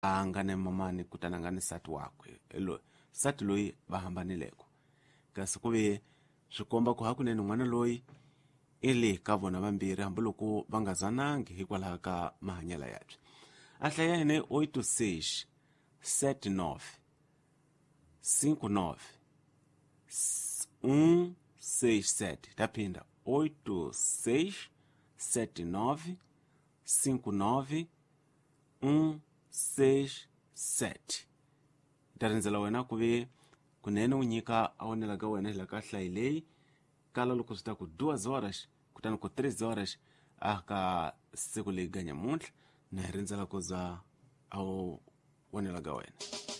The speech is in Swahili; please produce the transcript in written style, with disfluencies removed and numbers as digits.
angane mamani kutanangane sati wakwe sati loyi vahambanileko kasi kuve swikomba ku hakunene n'wana loyi ili ka vona vambirhi hambiloko va nga zanangi hikwalaho ka mahanyela yabye. A hlaya hine 86 79 59 167 taphinda 86 79 59 167 tarindzela wena kuve kunene u nyika a wonela ka wena hila ka hlayi leyi kala loko swi ta ku 2 horas kutani ku 3 horas aka siku leyi ganyamuntlha na hi rindzela ku za a wonela ka wena.